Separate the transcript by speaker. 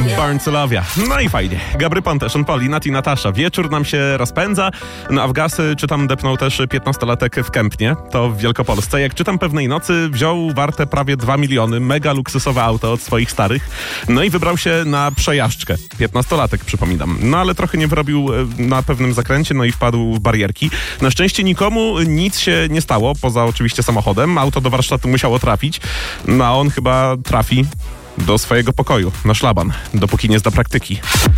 Speaker 1: Born to Love Ya. No i fajnie. Gabry Ponte, Sean Paul, Nat i Natasza. Wieczór nam się rozpędza. No a w gasy, czytam, depnął też 15-latek w Kępnie. To w Wielkopolsce. Jak czytam pewnej nocy, wziął warte prawie 2 miliony, mega luksusowe auto od swoich starych. No i wybrał się na przejażdżkę. 15-latek, przypominam. No ale trochę nie wyrobił na pewnym zakręcie, no i wpadł w barierki. Na szczęście nikomu nic się nie stało, poza oczywiście samochodem. Auto do warsztatu musiało trafić. No a on chyba trafi do swojego pokoju, na szlaban, dopóki nie zda praktyki.